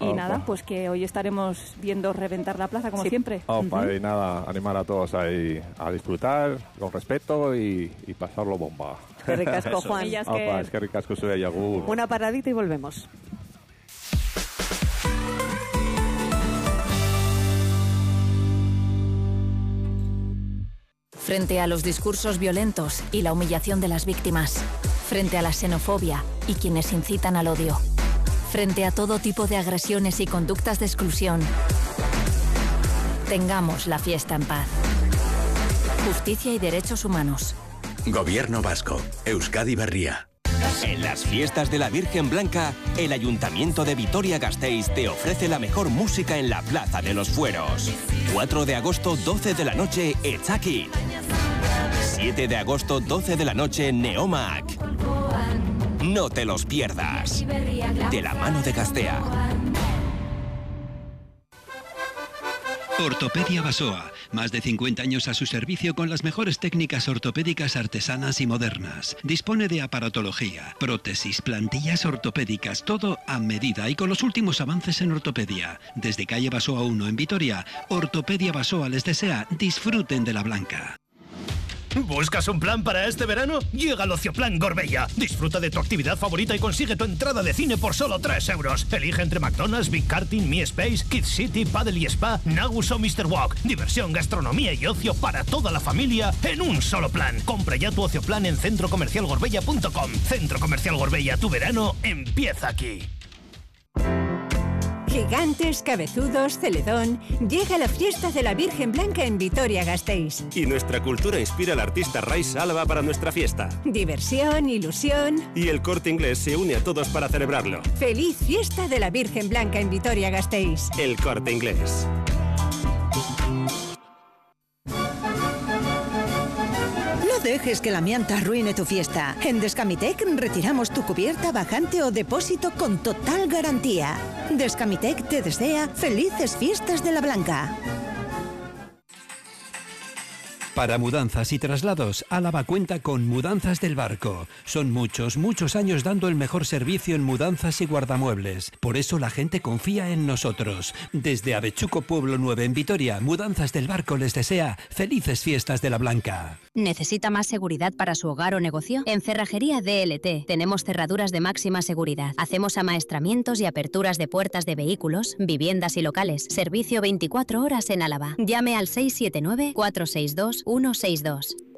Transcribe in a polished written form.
Y nada, pues que hoy estaremos viendo reventar la plaza, como siempre. Y nada, animar a todos ahí a disfrutar con respeto y pasarlo bomba. Qué ricasco, Juan. Es que ricasco soy Yagur. Una paradita y volvemos. Frente a los discursos violentos y la humillación de las víctimas, frente a la xenofobia y quienes incitan al odio, frente a todo tipo de agresiones y conductas de exclusión, tengamos la fiesta en paz. Justicia y derechos humanos. Gobierno vasco. Euskadi Berria. En las fiestas de la Virgen Blanca, el Ayuntamiento de Vitoria-Gasteiz te ofrece la mejor música en la Plaza de los Fueros. 4 de agosto, 12 de la noche, Etzaki. 7 de agosto, 12 de la noche, Neomac. No te los pierdas. De la mano de Gastea. Ortopedia Basoa, más de 50 años a su servicio con las mejores técnicas ortopédicas artesanas y modernas. Dispone de aparatología, prótesis, plantillas ortopédicas, todo a medida y con los últimos avances en ortopedia. Desde calle Basoa 1 en Vitoria, Ortopedia Basoa les desea disfruten de la Blanca. ¿Buscas un plan para este verano? Llega al Ocioplan Gorbella. Disfruta de tu actividad favorita y consigue tu entrada de cine por solo 3 euros. Elige entre McDonald's, Big Karting, Mi Space, Kids City, Paddle y Spa, Nagus o Mr. Walk. Diversión, gastronomía y ocio para toda la familia en un solo plan. Compra ya tu Ocioplan en centrocomercialgorbella.com. Centro Comercial Gorbella, tu verano empieza aquí. Gigantes, cabezudos, Celedón. Llega la fiesta de la Virgen Blanca en Vitoria-Gasteiz. Y nuestra cultura inspira al artista Rais Álava para nuestra fiesta. Diversión, ilusión. Y el Corte Inglés se une a todos para celebrarlo. ¡Feliz fiesta de la Virgen Blanca en Vitoria-Gasteiz! El Corte Inglés. No dejes que la amianta arruine tu fiesta. En Descamitec retiramos tu cubierta, bajante o depósito con total garantía. Descamitec te desea felices fiestas de la Blanca. Para mudanzas y traslados, Álava cuenta con Mudanzas del Barco. Son muchos años dando el mejor servicio en mudanzas y guardamuebles. Por eso la gente confía en nosotros. Desde Avechuco Pueblo 9 en Vitoria, Mudanzas del Barco les desea felices fiestas de la Blanca. ¿Necesita más seguridad para su hogar o negocio? En Cerrajería DLT tenemos cerraduras de máxima seguridad. Hacemos amaestramientos y aperturas de puertas de vehículos, viviendas y locales. Servicio 24 horas en Álava. Llame al 679 462 162.